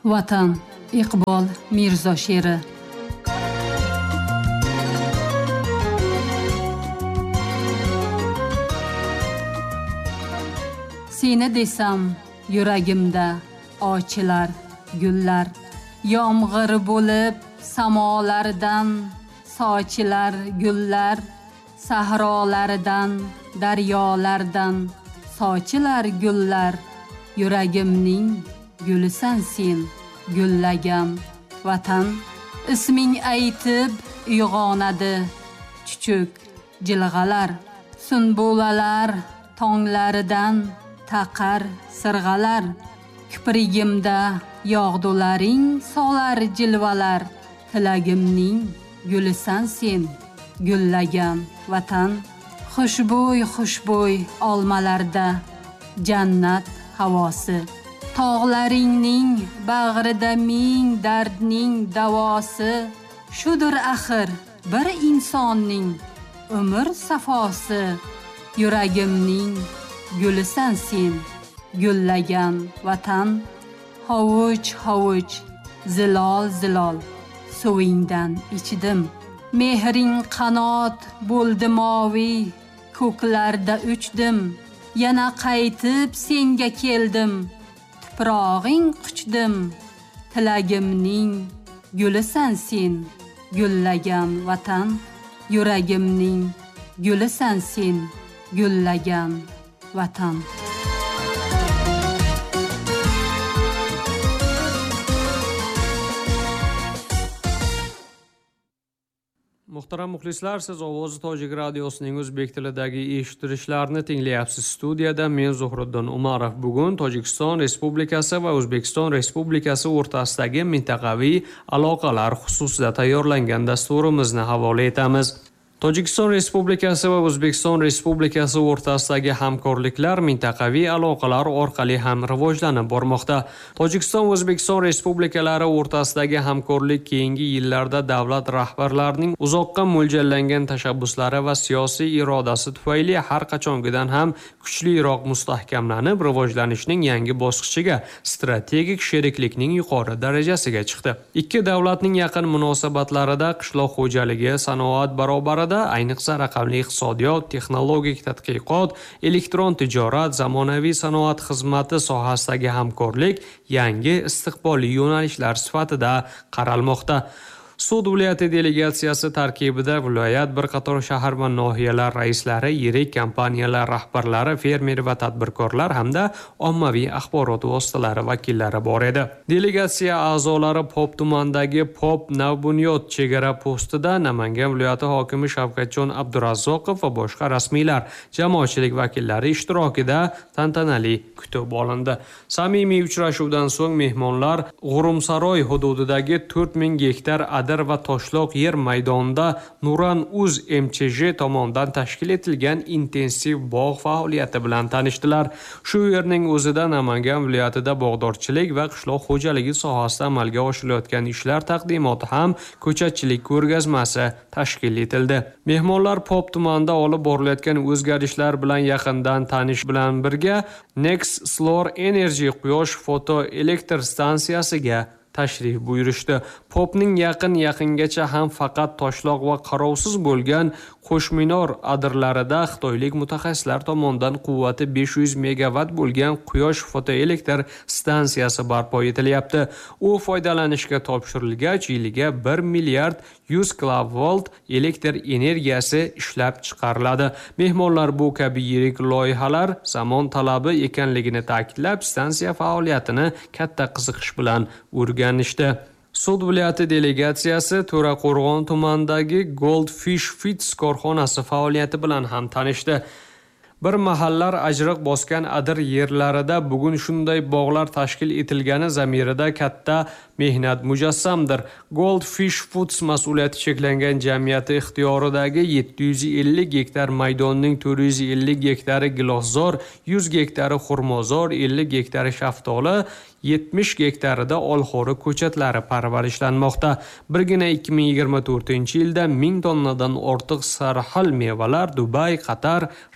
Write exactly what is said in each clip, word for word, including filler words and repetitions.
Vatan Iqbol Mirzo she'ri. Seni desam yuragimda ochilar gullar, yomg'ir bo'lib samolardan sochilar gullar, sahrolardan daryolardan sochilar gullar. Yuragimning gulisan sen, gullagan vatan. Isming aytib uyg'onadi chuchuk jilg'alar, sunbulalar tonglaridan taqar sirg'alar. Kiprigimda yog'dularing solar jilvalar. Tilagimning gulisan sen, gullagan vatan. Xushbo'y xushbo'y olmalarda jannat havosi, tog'laringning bag'rida ming dardning davosi. Shudur axir bir insonning umr safosi. Yuragimning gulisan sen, gullagan vatan. Hovuch hovuch zilol zilol suvingdan ichdim. Mehring qanot bo'ldi moviy, ko'klarda uchdim. Yana qaytib senga keldim, tuprog'ing quchdim. Tilagimning gulisan sen, gullagan vatan. Yuragimning gulisan sen, gullagan vatan. Muhtaram muxlislar, siz Ovozi Tojik radiosining o'zbek tilidagi eshittirishlarni tinglayapsiz. Studiyada men Zuhriddin Umarov. Bugun Tojikiston Respublikasi va O'zbekiston Respublikasi o'rtasidagi mintaqaviy aloqalar xususida tayyorlangan dasturimizni havola etamiz. Tojikiston Respublikasi va O'zbekiston Respublikasi o'rtasidagi hamkorliklar mintaqaviy aloqalar orqali ham rivojlanib bormoqda. Tojikiston va O'zbekiston Respublikalari o'rtasidagi hamkorlik keyingi yillarda davlat rahbarlarining uzoqqa mo'ljallangan tashabbuslari va siyosiy irodasi tufayli har qachongidan ham kuchliroq mustahkamlanib, rivojlanishning yangi bosqichiga, strategik sheriklikning yuqori darajasiga chiqdi. Ikki davlatning yaqin munosabatlarida qishloq xo'jaligi, sanoat barobarida, ayniqsa raqamli iqtisodiyot, texnologik tadqiqot, elektron tijorat, zamonaviy sanoat xizmati sohasidagi hamkorlik yangi istiqbolli yo'nalishlar sifatida qaralmoqda. Sud viloyati delegatsiyasi tarkibida viloyat, bir qator shahar va nohiyalar raislari, yirik kompaniyalar rahbarlari, fermer va tadbirkorlar hamda ommaviy axborot vositalari vakillari bor edi. Delegatsiya a'zolari Pop tumanidagi Pop Navbunyod chegara postida Namangan viloyati hokimi Shavkatjon Abdurazzoqov va boshqa rasmiylar, jamoatchilik vakillari ishtirokida tantanali kutib olindi. Samimiy uchrashuvdan so'ng mehmonlar G'urumsaroy hududidagi to'rt ming gektar Adir va Toshloq yer maydonida Nuran Uz M Ch J tomonidan tashkil etilgan intensiv bog' faoliyati bilan tanishdilar. Shu yerning o'zida Namangan viloyatida bog'dorchilik va qishloq xo'jaligi sohasida amalga oshirilayotgan ishlar taqdimoti ham ko'chatchilik ko'rgazmasi tashkil etildi. Mehmonlar Pop tumanida olib borilayotgan o'zgarishlar bilan yaqindan tanish bilan birga Next Solar Energy quyosh foto elektr stansiyasiga tashrif buyurishdi. Popning yaqin yaqingacha ham faqat Toshloq va qarovsiz bo'lgan Qo'shminor adirlarida xitoylik mutaxassislar tomonidan quvvati besh yuz megavat bo'lgan quyosh fotoelektr stansiyasi barpo etilyapti. U foydalanishga topshirilgach, yiliga bir milliard yuz kilovolt elektr energiyasi ishlab chiqariladi. Mehmonlar bu kabi yirik loyihalar zamon talabi ekanligini ta'kidlab, stansiya faoliyatini katta qiziqish bilan o'rganishdi. Sud viloyati delegatsiyasi To'raqo'rg'on tumanidagi Goldfish Feeds korxonasi faoliyati bilan ham tanishdi. Bir mahallar ajriq bosgan adir yerlarida bugun shunday bog'lar tashkil etilgani zamirida katta mehnat mujassamdir. Goldfish Foods mas'uliyati cheklangan jamiyati ixtiyoridagi yetti yuz ellik gektar maydonning to'rt yuz ellik gektari giloszor, yuz gektari xurmozor, ellik gektari shaftoli, yetmish gektarida olxo'ri ko'chatlari parvarishlanmoqda. Birgina ikki ming yigirma to'rtinchi yilda ming tonnadan ortiq sarxil mevalar Dubay, Qatar, Rossiya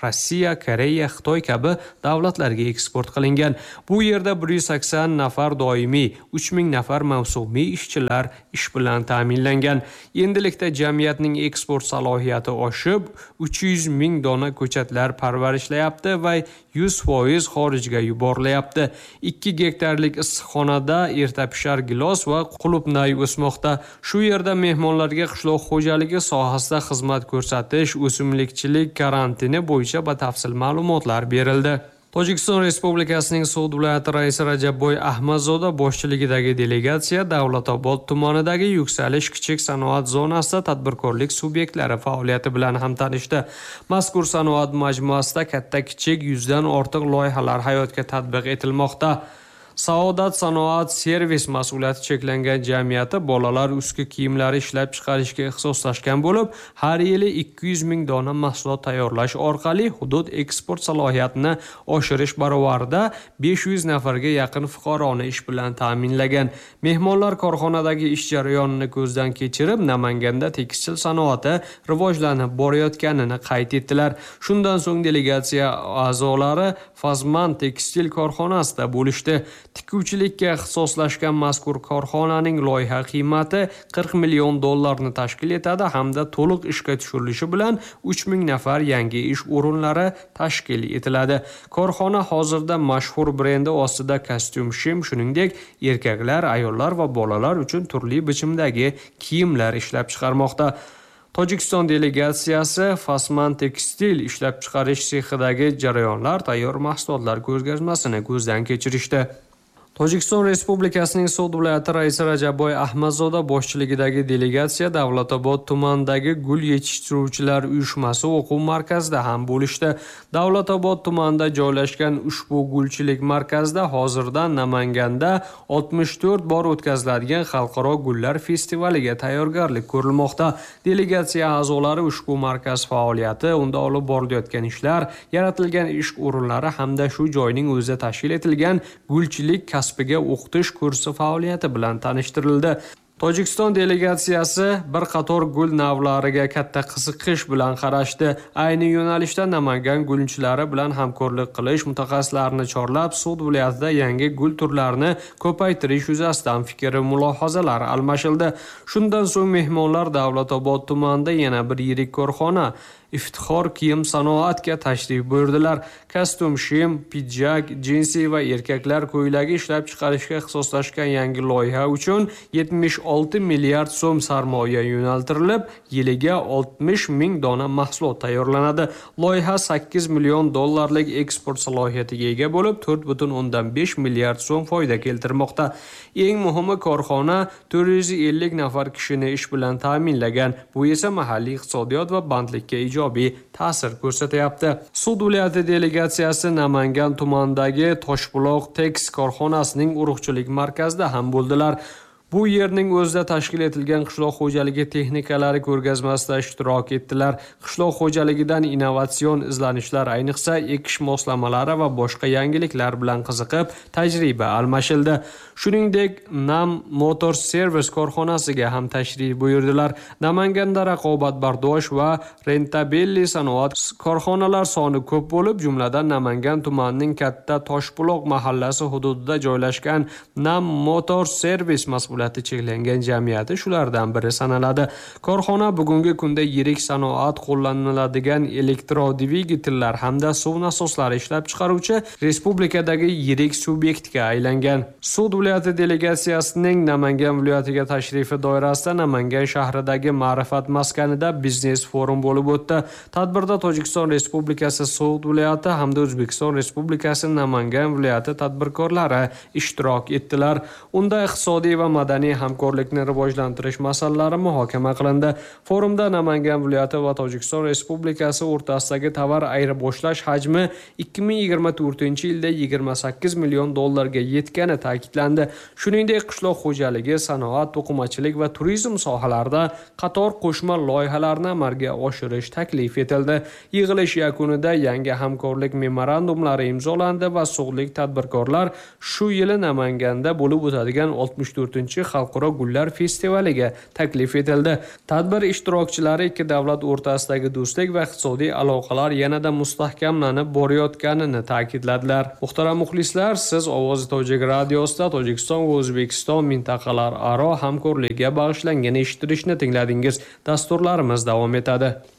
Rossiya, Koreya, Xitoy kabi davlatlarga eksport qilingan. Bu yerda bir yuz sakson nafar doimiy, uch ming nafar mavsumiy ishchilar ish bilan ta'minlangan. Endilikda jamiyatning eksport salohiyati oshib, uch yuz ming dona ko'chatlar parvarishlayapti va yuz foiz xorijga yuborilyapti. ikki gektarlik issiqxonada ertapishar gilos va qulupnay o'smoqda. Shu yerda mehmonlarga qishloq xo'jaligi sohasida xizmat ko'rsatish, o'simlikchilik karantini bo'yicha batafsil ma'lumotlar berildi. Tojikiston Respublikasining So'g'd viloyati raisi Rajabboy Ahmadzoda boshchiligidagi delegatsiya Davlatobod tumanidagi Yuksalish kichik sanoat zonasida tadbirkorlik subyektlari faoliyati bilan ham tanishdi. Mazkur sanoat majmuasida katta-kichik yuzdan ortiq loyihalar hayotga tatbiq etilmoqda. Saodat sanoat servis mas'uliyati cheklangan jamiyati bolalar ustki kiyimlari ishlab chiqarishga ixtisoslashgan bo'lib, har yili ikki yuz ming dona mahsulot tayyorlash orqali hudud eksport salohiyatini oshirish barobarida besh yuz nafarga yaqin fuqaroni ish bilan ta'minlagan. Mehmonlar korxonadagi ish jarayonini ko'zdan kechirib, Namanganda tekstil sanoati rivojlanib borayotganini qayd etdilar. Shundan so'ng delegatsiya a'zolari Fazman tekstil korxonasida bo'lishdi. Tikuvchilikka ixtisoslashgan mazkur korxonaning loyiha qiymati qirq million dollarni tashkil etadi hamda to'liq ishga tushirilishi bilan uch ming nafar yangi ish o'rinlari tashkil etiladi. Korxona hozirda mashhur brendi ostida kostyum, shim, shuningdek erkaklar, ayollar va bolalar uchun turli bichimdagi kiyimlar ishlab chiqarmoqda. Tojikiston delegatsiyasi Fasman tekstil ishlab chiqarish sexidagi jarayonlar, tayyor mahsulotlar ko'rgazmasini ko'zdan kechirishdi. Tojikiston Respublikasining So'g'd viloyati raisi Rajabboy Ahmadzoda boshchiligidagi delegatsiya Davlatobod tumanidagi gul yetishtiruvchilar uyushmasi o'quv markazida ham bo'lishdi. Davlatobod tumanida joylashgan ushbu gulchilik markazida hozirda Namanganda oltmish to'rt bor o'tkaziladigan xalqaro gullar festivaliga tayyorgarlik ko'rilmoqda. Delegatsiya a'zolari ushbu markaz faoliyati, unda olib borilayotgan ishlar, yaratilgan ish o'rinlari hamda shu joyning o'zida tashkil etilgan gulchilik kasbiga o'qitish kursi faoliyati bilan tanishtirildi. Tojikiston delegatsiyasi bir qator gul navlariga katta qiziqish bilan qarashdi. Ayni yo'nalishda Namangan gulchilari bilan hamkorlik qilish, mutaxassislarini chorlab, So'g'd viloyatida yangi gul turlarini ko'paytirish yuzasidan fikr va mulohazalar almashildi. Shundan so'ng mehmonlar Davlatobod tumanida yana bir yirik korxona Iftixor kiyim sanoatga tashrif buyurdilar. Kostyum, shim, pidjak, jinsi va erkaklar ko'ylagi ishlab chiqarishga ixtisoslashgan yangi loyiha uchun yetmish olti milliard so'm sarmoya yo'naltirilib, yiliga oltmish ming dona mahsulot tayyorlanadi. Loyiha sakkiz million dollarlik eksport salohiyatiga ega bo'lib, to'rt butun o'ndan besh milliard so'm foyda keltirmoqda. Eng muhimi, korxona to'rt yuz ellik nafar kishini ish bilan ta'minlagan. Bu esa mahalliy iqtisodiyot va bandlikka ijobiy ta'sir ko'rsatyapti. So'g'd viloyati delegatsiyasi Namangan tumanidagi Toshbuloq Tex korxonasining urug'chilik markazida ham bo'ldilar. Bu yerning o'zida tashkil etilgan qishloq xo'jaligi texnikalari ko'rgazmasida ishtirok etdilar. Qishloq xo'jaligidan innovatsion izlanishlar, ayniqsa ekish moslamalari va boshqa yangiliklar bilan qiziqib, tajriba almashildi. Shuningdek, Nam Motor Service korxonasiga ham tashrif buyurdilar. Namanganda raqobatbardosh va rentabelli sanoat korxonalar soni ko'p bo'lib, jumladan Namangan tumanining katta Toshbuloq mahallasi hududida joylashgan Nam Motor Service mas'uliyati cheklangan jamiyati shulardan biri sanaladi. Korxona bugungi kunda yirik sanoat, qo'llaniladigan elektrodvigatellar hamda suv nasoslari ishlab chiqaruvchi respublikadagi yirik subyektga aylangan. So'g'd viloyati delegatsiyasining Namangan viloyatiga tashrifi doirasida Namangan shahridagi Ma'rifat maskanida biznes forum bo'lib o'tdi. Tadbirda Tojikiston Respublikasi So'g'd viloyati hamda O'zbekiston Respublikasi Namangan viloyati tadbirkorlari ishtirok etdilar. Unda iqtisodiy va madaniy hamkorlikni rivojlantirish masalalari muhokama qilindi. Forumda Namangan viloyati va Tojikiston Respublikasi o'rtasidagi tovar ayirboshlash hajmi ikki ming yigirma to'rtinchi yilda yigirma sakkiz million dollarga yetgani ta'kidlandi. Shuningdek, qishloq xo'jaligi, sanoat, to'qimachilik va turizm sohalarida qator qo'shma loyihalarni amalga oshirish taklif etildi. Yig'ilish yakunida yangi hamkorlik memorandumlari imzolandi va so'g'dlik tadbirkorlar shu yili Namanganda bo'lib o'tadigan oltmish to'rtinchi ikkinchi xalqaro gullar festivaliga taklif etildi. Tadbir ishtirokchilari ikki davlat o'rtasidagi do'stlik va iqtisodiy aloqalar yanada mustahkamlanib borayotganini ta'kidladilar. Muhtaram muxlislar, siz Ovozi Tojik radiosida Tojikiston va O'zbekiston mintaqalararo hamkorlikka bag'ishlangan eshittirishni tingladingiz. Dasturlarimiz davom etadi.